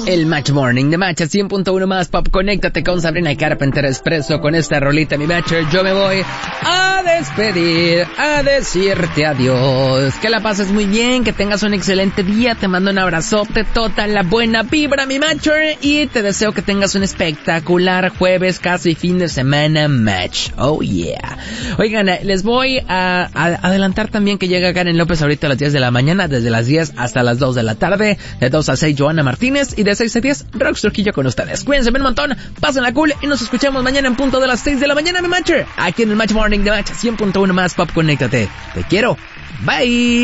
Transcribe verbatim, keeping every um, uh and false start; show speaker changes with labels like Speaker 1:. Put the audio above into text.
Speaker 1: El Match Morning de Match cien punto uno más Pop. Conéctate con Sabrina Carpenter Expreso con esta rolita, mi Matcher. Yo me voy a despedir, a decirte adiós. Que la pases muy bien, que tengas un excelente día. Te mando un abrazote, toda la buena vibra, mi Matcher. Y te deseo que tengas un espectacular jueves, casi fin de semana Match. Oh yeah. Oigan, les voy a, a adelantar también que llega Karen López ahorita a las diez de la mañana, desde las diez hasta las dos de la tarde. De dos a seis Joana Martínez y de seis a diez Rox Trujillo con ustedes. Cuídense bien un montón, pásenla cool y nos escuchamos mañana en punto de las seis de la mañana, mi Matcher. Aquí en el Match Morning de Match cien punto uno más Pop. Conéctate. Te quiero. Bye.